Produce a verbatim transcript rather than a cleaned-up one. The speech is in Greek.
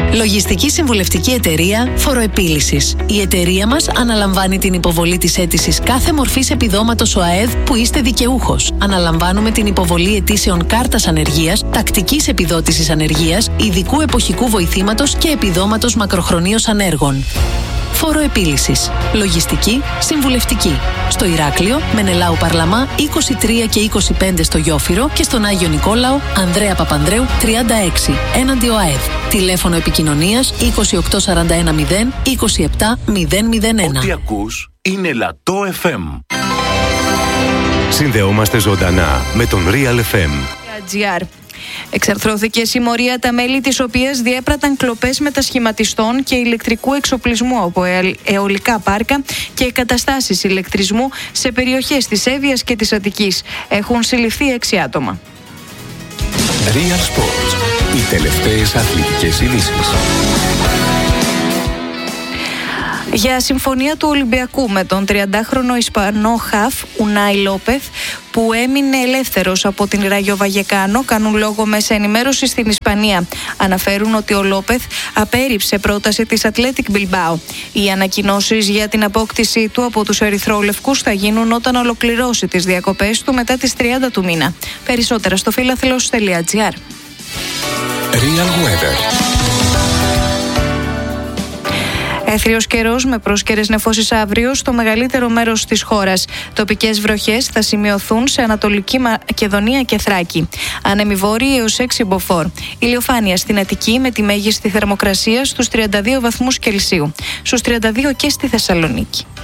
Λογιστική συμβουλευτική εταιρεία Φοροεπίλυσης. Η εταιρεία μας αναλαμβάνει την υποβολή της αίτησης κάθε μορφής επιδόματος ΟΑΕΔ που είστε δικαιούχος. Αναλαμβάνουμε την υποβολή αιτήσεων κάρτας ανεργίας, τακτικής επιδότησης ανεργίας, ειδικού εποχικού βοηθήματος και επιδόματος μακροχρονίως ανέργων. Φοροεπίλυσης. Λογιστική συμβουλευτική. Στο Ηράκλειο, Μενελάου Παρλαμά είκοσι τρία και είκοσι πέντε στο Γιόφυρο και στον Άγιο Νικόλαο, Ανδρέα Παπανδρέου τριάντα έξι, έναντι ΟΑΕΔ. Τηλέφωνο επικοινωνίας είκοσι οκτώ σαράντα ένα μηδέν είκοσι επτά μηδέν μηδέν ένα. Ό,τι ακούς είναι Λατό εφ εμ. Συνδεόμαστε ζωντανά με τον Real εφ εμ. Εξαρθρώθηκε συμμορία τα μέλη της οποίας διέπραταν κλοπές μετασχηματιστών και ηλεκτρικού εξοπλισμού από αιωλικά πάρκα και εγκαταστάσεις ηλεκτρισμού σε περιοχές της Εύβοιας και της Αττικής. Έχουν συλληφθεί έξι άτομα. Real Sports. Οι τελευταίες αθλητικές ειδήσεις. Για συμφωνία του Ολυμπιακού με τον τριαντάχρονο Ισπανό χαφ Ουνάι Λόπεθ, που έμεινε ελεύθερος από την Ράγιο Βαγεκάνο, κάνουν λόγο μέσα ενημέρωση στην Ισπανία. Αναφέρουν ότι ο Λόπεθ απέρριψε πρόταση της Athletic Bilbao. Οι ανακοινώσεις για την απόκτησή του από τους ερυθρόλευκους θα γίνουν όταν ολοκληρώσει τις διακοπές του μετά τις τριάντα του μήνα. Περισσότερα στο φίλαθλος τελεία τζι άρ. Real Weather. Έθριος καιρός με πρόσκαιρες νεφώσεις αύριο στο μεγαλύτερο μέρος της χώρας. Τοπικές βροχές θα σημειωθούν σε Ανατολική Μακεδονία και Θράκη. Άνεμοι βόρειοι έως έξι μποφόρ. Ηλιοφάνεια στην Αττική με τη μέγιστη θερμοκρασία στους τριάντα δύο βαθμούς Κελσίου. Στους τριάντα δύο και στη Θεσσαλονίκη.